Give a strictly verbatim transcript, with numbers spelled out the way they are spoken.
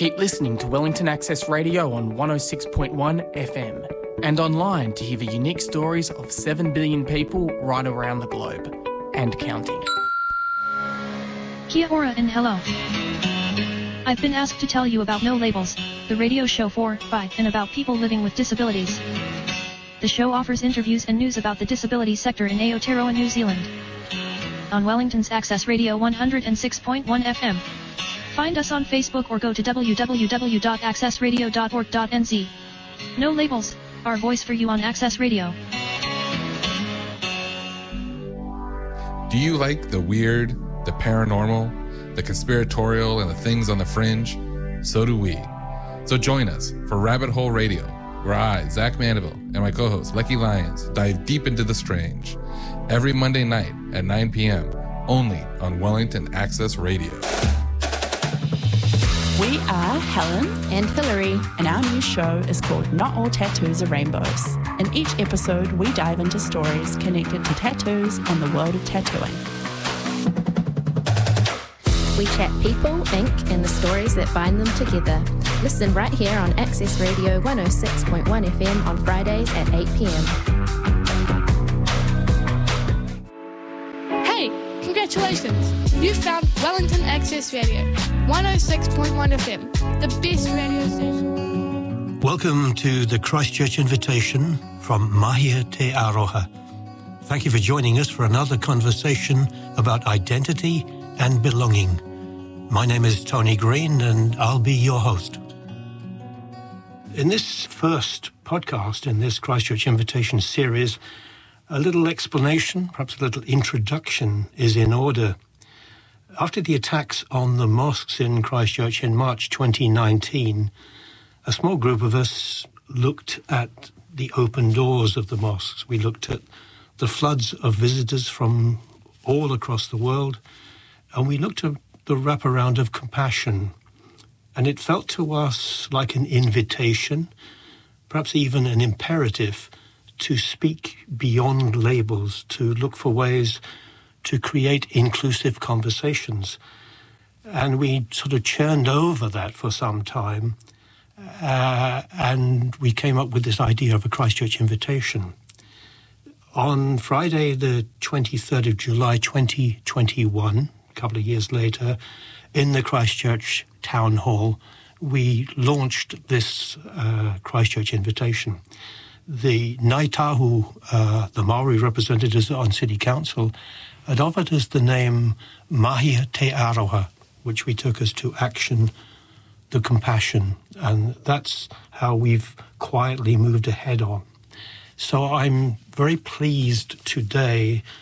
Keep listening to Wellington Access Radio on one oh six point one F M and online to hear the unique stories of seven billion people right around the globe and counting. Kia ora and hello. I've been asked to tell you about No Labels, the radio show for, by, and about people living with disabilities. The show offers interviews and news about the disability sector in Aotearoa, New Zealand. On Wellington's Access Radio one oh six point one F M. Find us on Facebook or go to w w w dot access radio dot org dot n z. No Labels, our voice for you on Access Radio. Do you like the weird, the paranormal, the conspiratorial, and the things on the fringe? So do we. So join us for Rabbit Hole Radio, where I, Zach Mandeville, and my co-host, Lecky Lyons, dive deep into the strange. Every Monday night at nine p.m., only on Wellington Access Radio. We are Helen and Hillary, and our new show is called Not All Tattoos Are Rainbows. In each episode, we dive into stories connected to tattoos and the world of tattooing. We chat people, ink, and the stories that bind them together. Listen right here on Access Radio one oh six point one F M on Fridays at eight p.m. Hey, congratulations! You found Wellington Access Radio one oh six point one F M, the best radio station. Welcome to the Christchurch Invitation from Mahia Te Aroha. Thank you for joining us for another conversation about identity and belonging. My name is Tony Green and I'll be your host. In this first podcast in this Christchurch Invitation series, a little explanation, perhaps a little introduction is in order. After the attacks on the mosques in Christchurch in March twenty nineteen, a small group of us looked at the open doors of the mosques. We looked at the floods of visitors from all across the world, and we looked at the wraparound of compassion. And it felt to us like an invitation, perhaps even an imperative, to speak beyond labels, to look for ways to create inclusive conversations. And we sort of churned over that for some time, uh, and we came up with this idea of a Christchurch Invitation. On Friday, the twenty-third of July, twenty twenty-one, a couple of years later, in the Christchurch Town Hall, we launched this uh, Christchurch Invitation. The Ngāi Tahu, uh, the Maori representatives on City Council, had offered us the name Mahia Te Aroha, which we took as to action, the compassion, and that's how we've quietly moved ahead on. So I'm very pleased today